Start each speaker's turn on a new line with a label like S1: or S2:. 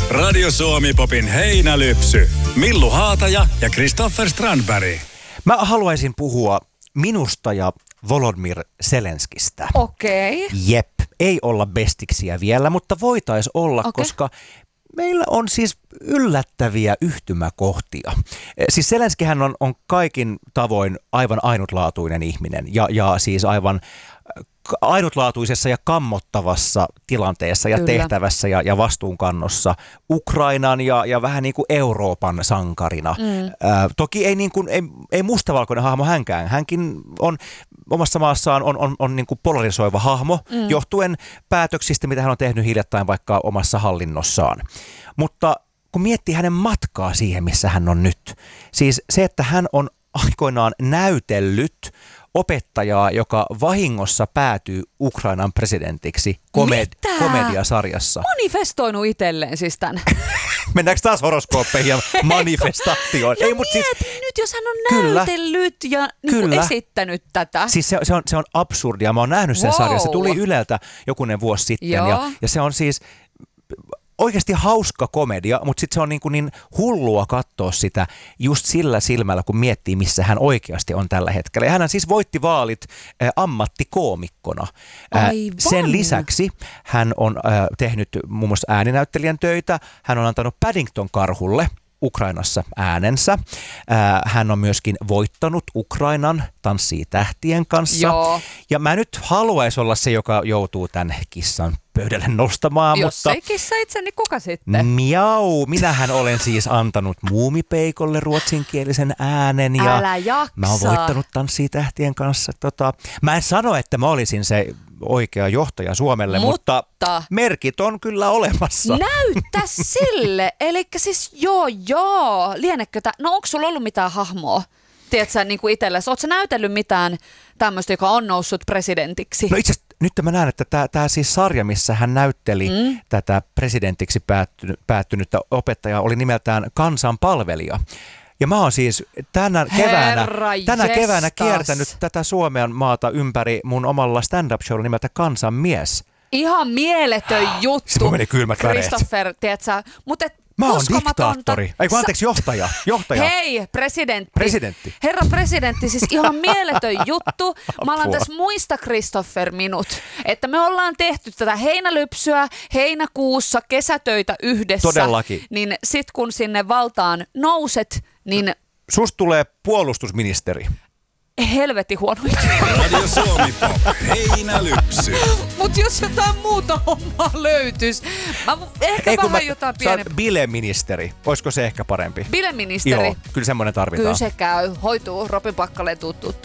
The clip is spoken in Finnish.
S1: Radio Suomi Popin heinälypsy. Millu Haataja ja Christopher Strandberg.
S2: Mä haluaisin puhua minusta ja Volodymyr Zelenskistä.
S3: Okei.
S2: Jep, ei olla bestiksiä vielä, mutta voitaisiin olla, koska meillä on siis yllättäviä yhtymäkohtia. Siis Zelenskihän on kaikin tavoin aivan ainutlaatuinen ihminen ja siis aivan ainutlaatuisessa ja kammottavassa tilanteessa ja tehtävässä ja vastuunkannossa Ukrainan ja vähän niin kuin Euroopan sankarina. Toki ei mustavalkoinen hahmo hänkään. Hänkin on omassa maassaan on niin kuin polarisoiva hahmo johtuen päätöksistä, mitä hän on tehnyt hiljattain vaikka omassa hallinnossaan. Mutta kun miettii hänen matkaa siihen, missä hän on nyt, siis se, että hän on aikoinaan näytellyt opettajaa, joka vahingossa päätyy Ukrainan presidentiksi komediasarjassa.
S3: Manifestoinut itselleen siis tämän.
S2: Mennäänkö taas horoskooppeihin ja manifestaatioon?
S3: Ei, nyt, jos hän on näytellyt ja esittänyt tätä.
S2: Siis se on absurdia. Mä oon nähnyt sen sarjan. Se tuli Yleltä jokunen vuosi sitten ja se on siis oikeasti hauska komedia, mutta sitten se on niin hullua katsoa sitä just sillä silmällä, kun miettii, missä hän oikeasti on tällä hetkellä. Ja hän siis voitti vaalit ammattikoomikkona. Sen lisäksi hän on tehnyt muun muassa ääninäyttelijän töitä. Hän on antanut Paddington-karhulle Ukrainassa äänensä. Hän on myöskin voittanut Ukrainan Tanssii tähtien kanssa.
S3: Joo.
S2: Ja mä nyt haluaisin olla se, joka joutuu tämän kissan pöydälle nostamaan.
S3: Jos
S2: mutta
S3: ei kissa itse, niin kuka sitten?
S2: Miau, minähän olen siis antanut Muumipeikolle ruotsinkielisen äänen. Ja
S3: älä jaksa.
S2: mä oon voittanut Tanssii tähtien kanssa. Mä en sano, että mä olisin se oikea johtaja Suomelle, mutta merkit on kyllä olemassa.
S3: Näyttä sille. Elikkä siis joo. Lienekö no onko sulla ollut mitään hahmoa? Tiedätkö niin kuin itsellesi? Ootko sä näytellyt mitään tämmöistä, joka on noussut presidentiksi?
S2: No itse asiassa nyt mä näen, että tämä siis sarja, missä hän näytteli tätä presidentiksi päättynyttä opettajaa, oli nimeltään Kansanpalvelija. Ja mä oon siis tänä keväänä kiertänyt tätä Suomen maata ympäri mun omalla stand-up-showlla nimeltä Kansanmies.
S3: Ihan mieletön juttu.
S2: Se meni kylmät väreet.
S3: Christopher, tiedätkö?
S2: Mä oon diktaattori. Johtaja.
S3: Hei, presidentti. Herra presidentti, siis ihan mieletön juttu. Mä alan tässä muista Christopher minut, että me ollaan tehty tätä heinälypsyä heinäkuussa kesätöitä yhdessä.
S2: Todellakin.
S3: Niin sit kun sinne valtaan nouset, niin
S2: susta tulee puolustusministeri.
S3: Helvetin huono.
S1: Radio Suomi Pop, heinälypsy.
S3: Mut jos jotain muuta hommaa löytyis. Jotain pienempi.
S2: Bileministeri. Olisiko se ehkä parempi?
S3: Bileministeri.
S2: Joo, kyllä semmoinen tarvitaan.
S3: Kyllä se käy. Hoituu Robin Pakkaleen tuttu.